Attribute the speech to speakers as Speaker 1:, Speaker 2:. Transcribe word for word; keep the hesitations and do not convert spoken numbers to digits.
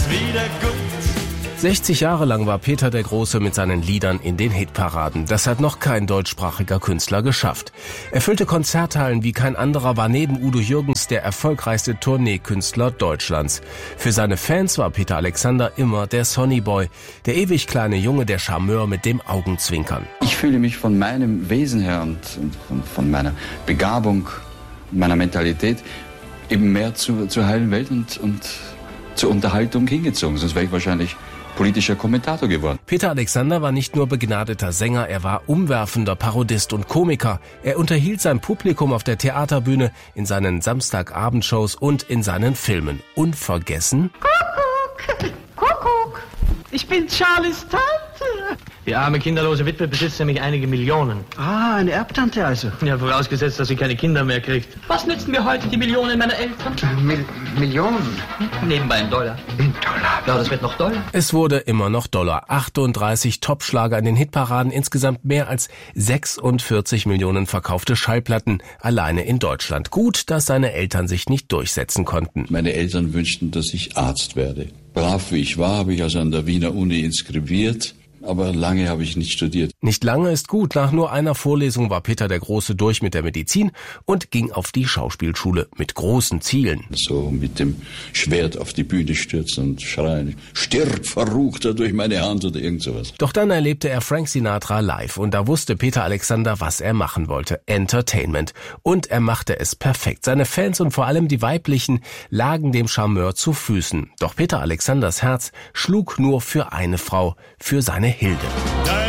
Speaker 1: wieder gut.
Speaker 2: sechzig Jahre lang war Peter der Große mit seinen Liedern in den Hitparaden. Das hat noch kein deutschsprachiger Künstler geschafft. Er füllte Konzerthallen wie kein anderer, war neben Udo Jürgens der erfolgreichste Tourneekünstler Deutschlands. Für seine Fans war Peter Alexander immer der Sonnyboy, der ewig kleine Junge, der Charmeur mit dem Augenzwinkern.
Speaker 3: Ich fühle mich von meinem Wesen her und von, von meiner Begabung, meiner Mentalität eben mehr zu, zur heilen Welt und, und zur Unterhaltung hingezogen. Sonst wäre ich wahrscheinlich politischer Kommentator geworden.
Speaker 2: Peter Alexander war nicht nur begnadeter Sänger, er war umwerfender Parodist und Komiker. Er unterhielt sein Publikum auf der Theaterbühne, in seinen Samstagabendshows und in seinen Filmen. Unvergessen?
Speaker 4: Kuckuck, Kuckuck, ich bin Charlies Tante.
Speaker 5: Die arme kinderlose Witwe besitzt nämlich einige Millionen.
Speaker 4: Ah, eine Erbtante also.
Speaker 5: Ja, vorausgesetzt, dass sie keine Kinder mehr kriegt.
Speaker 6: Was nützen mir heute die Millionen meiner Eltern?
Speaker 4: Mil Millionen?
Speaker 6: Nebenbei ein Dollar.
Speaker 4: Ein Dollar?
Speaker 6: Ja, das wird noch Dollar.
Speaker 2: Es wurde immer noch Dollar. achtunddreißig Topschlager in den Hitparaden, insgesamt mehr als sechsundvierzig Millionen verkaufte Schallplatten alleine in Deutschland. Gut, dass seine Eltern sich nicht durchsetzen konnten.
Speaker 7: Meine Eltern wünschten, dass ich Arzt werde. Brav wie ich war, habe ich also an der Wiener Uni inskribiert. Aber lange habe ich nicht studiert.
Speaker 2: Nicht lange ist gut. Nach nur einer Vorlesung war Peter der Große durch mit der Medizin und ging auf die Schauspielschule mit großen Zielen.
Speaker 7: So mit dem Schwert auf die Bühne stürzen und schreien, stirb, Verruchter, durch meine Hand oder irgend sowas.
Speaker 2: Doch dann erlebte er Frank Sinatra live und da wusste Peter Alexander, was er machen wollte. Entertainment. Und er machte es perfekt. Seine Fans und vor allem die weiblichen lagen dem Charmeur zu Füßen. Doch Peter Alexanders Herz schlug nur für eine Frau, für seine Hilde.